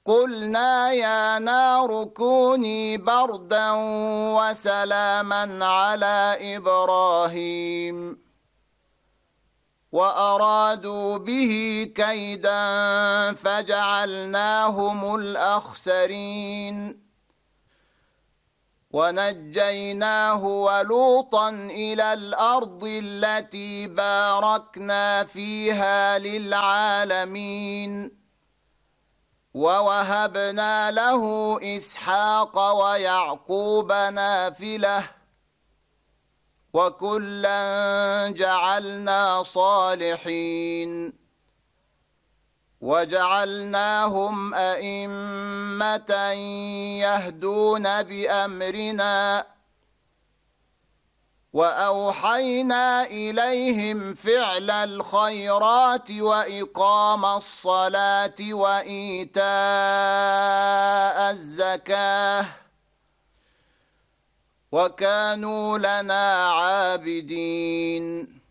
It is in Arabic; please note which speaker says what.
Speaker 1: قلنا يا نار كوني بردا وسلاما على إبراهيم وأرادوا به كيدا فجعلناهم الأخسرين ونجيناه ولوطا إلى الأرض التي باركنا فيها للعالمين ووهبنا له إسحاق ويعقوب نافلة وكلا جعلنا صالحين وجعلناهم أئمة يهدون بأمرنا وأوحينا إليهم فعل الخيرات وإقام الصلاة وإيتاء الزكاة وكانوا لنا عابدين